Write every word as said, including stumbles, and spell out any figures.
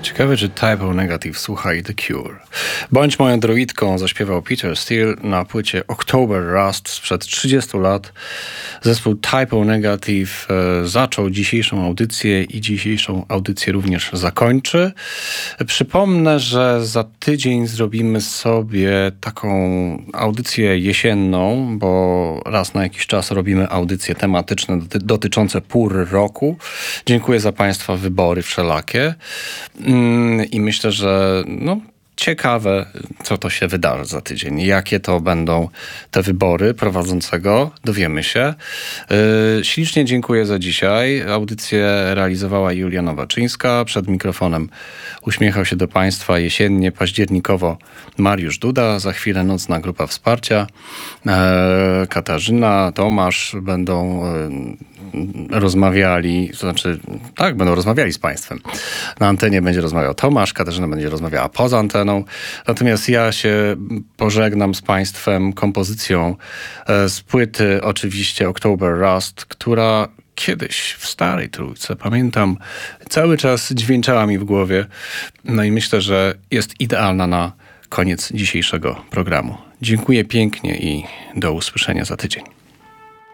Ciekawe, czy Type O Negative słucha i The Cure. Bądź moją droidką zaśpiewał Peter Steele na płycie October Rust sprzed trzydziestu lat. Zespół Type O Negative e, zaczął dzisiejszą audycję i dzisiejszą audycję również zakończy. Przypomnę, że za tydzień zrobimy sobie taką audycję jesienną, bo raz na jakiś czas robimy audycje tematyczne doty- dotyczące pór roku. Dziękuję za Państwa wybory wszelakie. I myślę, że no, ciekawe, co to się wydarzy za tydzień. Jakie to będą te wybory prowadzącego, dowiemy się. Yy, ślicznie dziękuję za dzisiaj. Audycję realizowała Julia Nowaczyńska. Przed mikrofonem uśmiechał się do Państwa jesiennie, październikowo Mariusz Duda. Za chwilę nocna grupa wsparcia. Yy, Katarzyna, Tomasz będą yy, rozmawiali, to znaczy, tak, będą rozmawiali z Państwem. Na antenie będzie rozmawiał Tomasz, Katarzyna będzie rozmawiała poza anteną. Natomiast ja się pożegnam z Państwem kompozycją z płyty oczywiście October Rust, która kiedyś w Starej Trójce, pamiętam, cały czas dźwięczała mi w głowie. No i myślę, że jest idealna na koniec dzisiejszego programu. Dziękuję pięknie i do usłyszenia za tydzień.